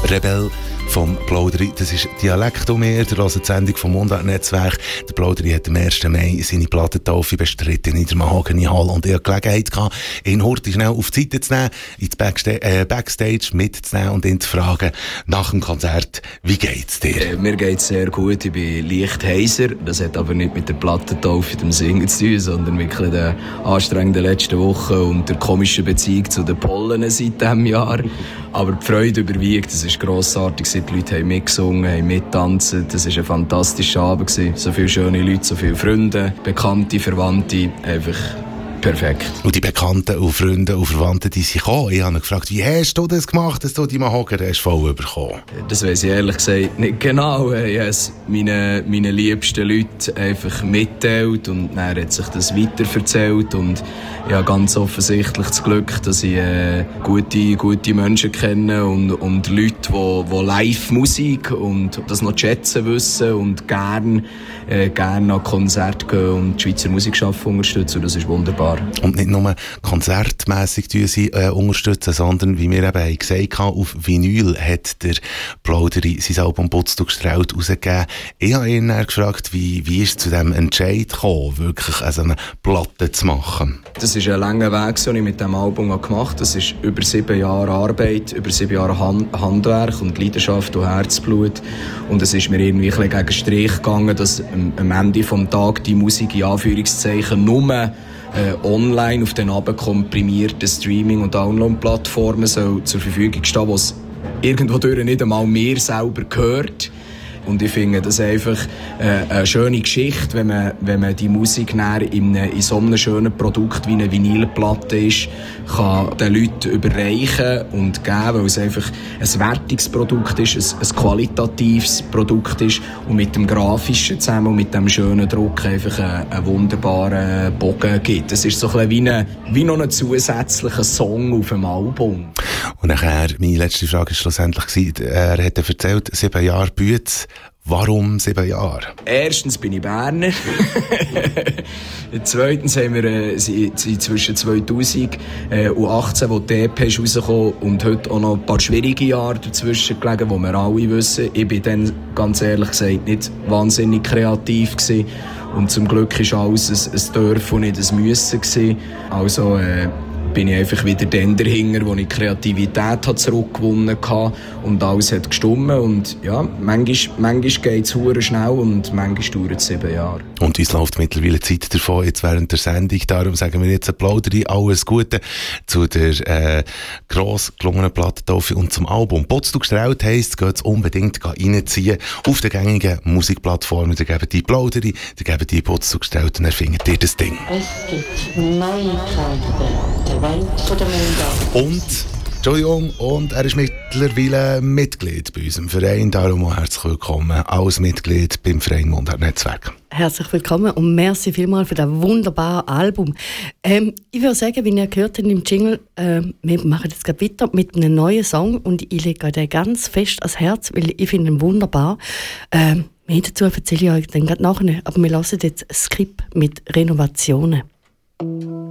Rebell vom Plauderi. Das ist Dialektomeer, der hört die Sendung vom Mundart-Netzwerk. Der Plauderi hat am 1. Mai seine Plattentaufe bestritten in der Mahogany-Hall und ich hatte Gelegenheit gehabt, ihn hurtig schnell auf die Seite zu nehmen, ins Backstage mitzunehmen und ihn zu fragen, nach dem Konzert, wie geht's dir? Mir geht's sehr gut, ich bin leicht heiser. Das hat aber nicht mit der Plattentaufe, dem Singen zu tun, sondern wirklich den anstrengenden letzten Wochen und der komischen Beziehung zu den Pollen seit diesem Jahr. Aber die Freude überwiegt, es ist grossartig. Die Leute haben mitgesungen, haben mittanzen. Das war ein fantastischer Abend. So viele schöne Leute, so viele Freunde, Bekannte, Verwandte. Einfach perfekt. Und die Bekannten und Freunde und Verwandten, die sind gekommen. Ich habe ihn gefragt, wie hast du das gemacht, dass du die Mahogany voll bekommen? Das weiss ich ehrlich gesagt nicht genau. Ich habe es meinen liebsten Leuten einfach mitteilt und dann hat sich das weiterverzählt. Und ich habe ganz offensichtlich das Glück, dass ich gute Menschen kenne und Leute, die Live-Musik und das noch schätzen wissen und gerne an Konzerte gehen und die Schweizer Musikschaffung unterstützen. Und das ist wunderbar. Und nicht nur konzertmässig unterstützen, sondern, wie wir eben haben gesagt haben, auf Vinyl hat der Plauderi sein Album «Putz du gestrahlt» rausgegeben. Ich habe ihn dann gefragt, wie ist es zu diesem Entscheid gekommen, wirklich so eine Platte zu machen? Das ist ein langer Weg, den ich mit diesem Album gemacht habe. Das ist über 7 Jahre Arbeit, über 7 Jahre Handwerk und Leidenschaft und Herzblut. Und es ist mir irgendwie ein bisschen gegen den Strich gegangen, dass am Ende des Tages die Musik in Anführungszeichen nur online auf den abkomprimierten Streaming- und Download-Plattformen zur Verfügung stehen, was irgendwo durch nicht einmal mir selber gehört. Und ich finde das einfach eine schöne Geschichte, wenn man die Musik in so einem schönen Produkt wie eine Vinylplatte ist, kann den Leuten überreichen und geben, weil es einfach ein wertiges Produkt ist, ein qualitatives Produkt ist und mit dem Grafischen zusammen und mit dem schönen Druck einfach einen wunderbaren Bogen gibt. Es ist so ein bisschen wie noch ein zusätzlicher Song auf dem Album. Und nachher, meine letzte Frage war schlussendlich, er hat erzählt, 7 Jahre Bütz. Warum 7 Jahre? Erstens bin ich Berner. Zweitens haben wir zwischen 2000 und 18, wo die EP ist rausgekommen, und heute auch noch ein paar schwierige Jahre dazwischen gelegen, wo wir alle wissen. Ich bin dann, ganz ehrlich gesagt, nicht wahnsinnig kreativ gewesen. Und zum Glück war alles ein Dürfen und nicht ein Müssen gewesen. Also bin ich einfach wieder dann dahinter, wo ich Kreativität zurückgewonnen habe und alles hat gestimmt. Und ja, manchmal geht es verdammt schnell und manchmal dauert es 7 Jahre. Und uns läuft mittlerweile Zeit davon, jetzt während der Sendung. Darum sagen wir jetzt ein Plauderi, alles Gute zu der gross gelungenen Plattentaufe und zum Album. «Putz du gestrahlt» heisst, geht es unbedingt reinziehen auf den gängigen Musikplattformen. Da geben die Plauderi, da geben die «Putz du gestrahlt» und dann findet ihr das Ding. Es gibt Neuigkeiten der Welt von der Mundart. Und er ist mittlerweile Mitglied bei unserem Verein. Darum auch herzlich willkommen als Mitglied beim Verein Mundart-Netzwerk. Herzlich willkommen und merci vielmals für das wunderbare Album. Ich würde sagen, wie ihr gehört habt im Jingle, wir machen jetzt gerade weiter mit einem neuen Song und ich lege den ganz fest ans Herz, weil ich finde ihn wunderbar. Mehr dazu erzähle ich euch dann gerade nachher, aber wir hören jetzt ein Skript mit Renovationen.